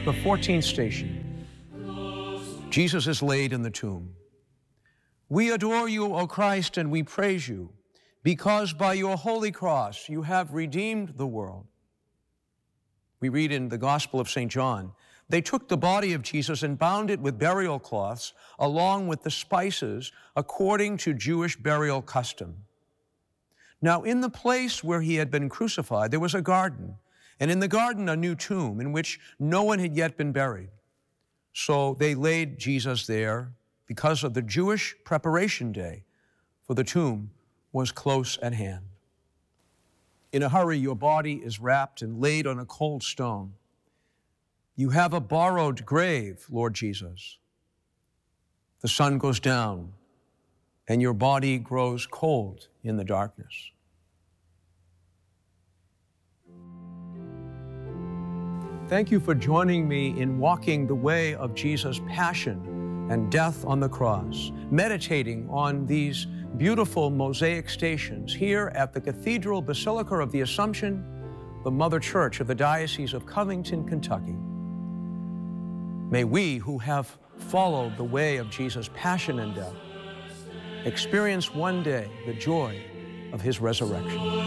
The 14th station. Jesus is laid in the tomb. We adore you, O Christ, and we praise you, because by your holy cross you have redeemed the world. We read in the Gospel of St. John, they took the body of Jesus and bound it with burial cloths, along with the spices, according to Jewish burial custom. Now, in the place where he had been crucified, there was a garden, and in the garden a new tomb in which no one had yet been buried. So they laid Jesus there because of the Jewish preparation day, for the tomb was close at hand. In a hurry, your body is wrapped and laid on a cold stone. You have a borrowed grave, Lord Jesus. The sun goes down, and your body grows cold in the darkness. Thank you for joining me in walking the way of Jesus' passion and death on the cross, meditating on these beautiful mosaic stations here at the Cathedral Basilica of the Assumption, the Mother Church of the Diocese of Covington, Kentucky. May we who have followed the way of Jesus' passion and death experience one day the joy of his resurrection.